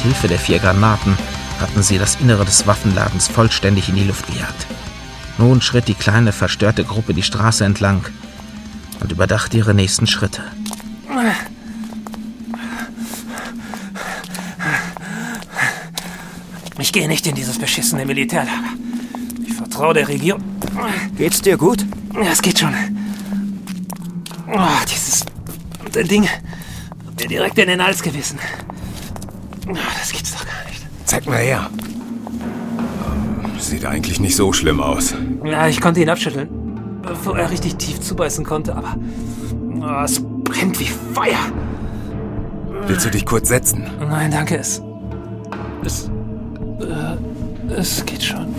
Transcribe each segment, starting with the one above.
Hilfe der 4 Granaten hatten sie das Innere des Waffenladens vollständig in die Luft gejagt. Nun schritt die kleine, verstörte Gruppe die Straße entlang und überdachte ihre nächsten Schritte. Ich gehe nicht in dieses beschissene Militärlager. Ich vertraue der Regierung. Geht's dir gut? Ja, es geht schon. Dieses Ding hat mir direkt in den Hals gebissen. Das gibt's doch gar nicht. Zeig mal her. Sieht eigentlich nicht so schlimm aus. Ja, ich konnte ihn abschütteln, bevor er richtig tief zubeißen konnte, aber es brennt wie Feuer. Willst du dich kurz setzen? Nein, danke, es geht schon.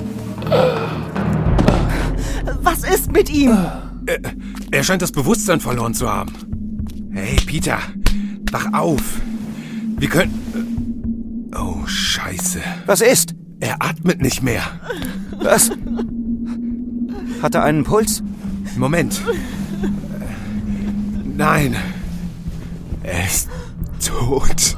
Was ist mit ihm? Er scheint das Bewusstsein verloren zu haben. Hey, Peter, wach auf. Wir können... Oh, Scheiße. Was ist? Er atmet nicht mehr. Was? Hat er einen Puls? Moment. Nein. Er ist tot.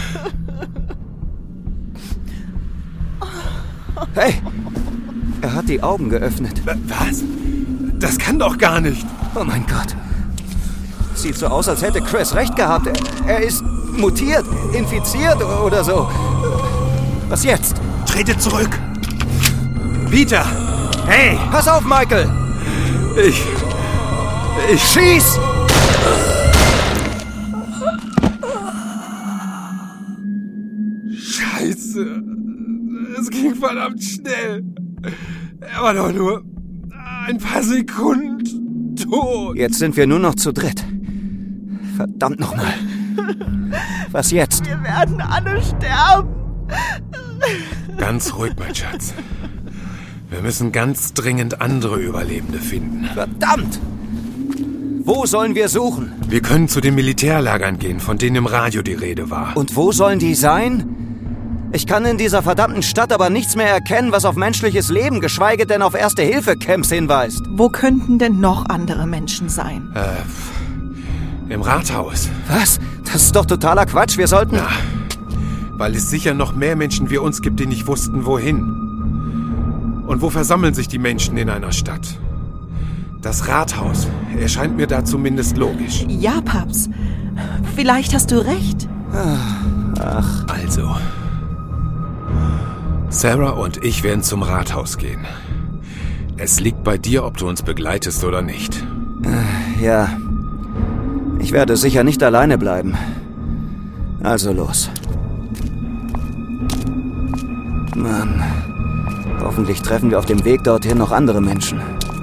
Hey! Er hat die Augen geöffnet. Was? Das kann doch gar nicht. Oh mein Gott. Sieht so aus, als hätte Chris recht gehabt. Er ist mutiert, infiziert oder so. Was jetzt? Trete zurück. Peter! Hey! Pass auf, Michael! Ich Schieß! Scheiße. Es ging verdammt schnell. Er war doch nur ein paar Sekunden tot. Jetzt sind wir nur noch zu dritt. Verdammt nochmal. Was jetzt? Wir werden alle sterben. Ganz ruhig, mein Schatz. Wir müssen ganz dringend andere Überlebende finden. Verdammt! Wo sollen wir suchen? Wir können zu den Militärlagern gehen, von denen im Radio die Rede war. Und wo sollen die sein? Ich kann in dieser verdammten Stadt aber nichts mehr erkennen, was auf menschliches Leben, geschweige denn auf Erste-Hilfe-Camps hinweist. Wo könnten denn noch andere Menschen sein? Im Rathaus. Was? Das ist doch totaler Quatsch. Wir sollten... Ja, weil es sicher noch mehr Menschen wie uns gibt, die nicht wussten, wohin. Und wo versammeln sich die Menschen in einer Stadt? Das Rathaus erscheint mir da zumindest logisch. Ja, Paps. Vielleicht hast du recht. Ach. Also, Sarah und ich werden zum Rathaus gehen. Es liegt bei dir, ob du uns begleitest oder nicht. Ja. Ich werde sicher nicht alleine bleiben. Also los. Mann. Hoffentlich treffen wir auf dem Weg dorthin noch andere Menschen.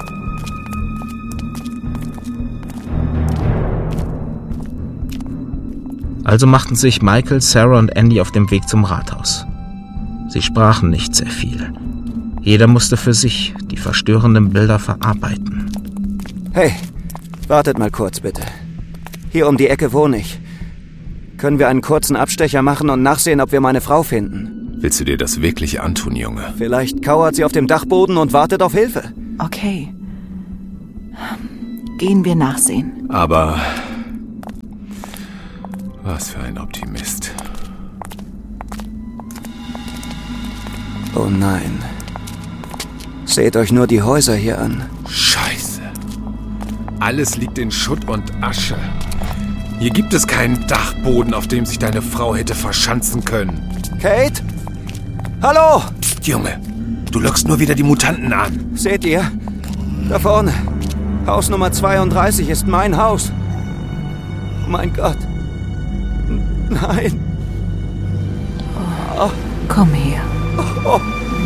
Also machten sich Michael, Sarah und Andy auf dem Weg zum Rathaus. Sie sprachen nicht sehr viel. Jeder musste für sich die verstörenden Bilder verarbeiten. Hey, wartet mal kurz bitte. Hier um die Ecke wohne ich. Können wir einen kurzen Abstecher machen und nachsehen, ob wir meine Frau finden? Willst du dir das wirklich antun, Junge? Vielleicht kauert sie auf dem Dachboden und wartet auf Hilfe. Okay. Gehen wir nachsehen. Aber... was für ein Optimist. Oh nein. Seht euch nur die Häuser hier an. Scheiße. Alles liegt in Schutt und Asche. Hier gibt es keinen Dachboden, auf dem sich deine Frau hätte verschanzen können. Kate? Hallo? Psst, Junge. Du lockst nur wieder die Mutanten an. Seht ihr? Da vorne. Haus Nummer 32 ist mein Haus. Oh mein Gott. Nein. Oh. Komm her. Oh.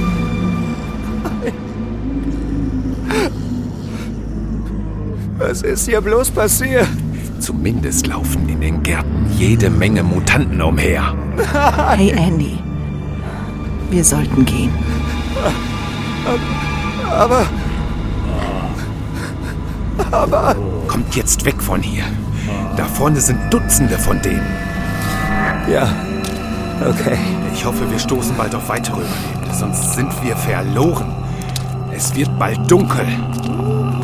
Was ist hier bloß passiert? Zumindest laufen in den Gärten jede Menge Mutanten umher. Hey, Andy. Wir sollten gehen. Aber... Kommt jetzt weg von hier. Da vorne sind Dutzende von denen. Ja, okay. Ich hoffe, wir stoßen bald auf weitere Überlebende, sonst sind wir verloren. Es wird bald dunkel.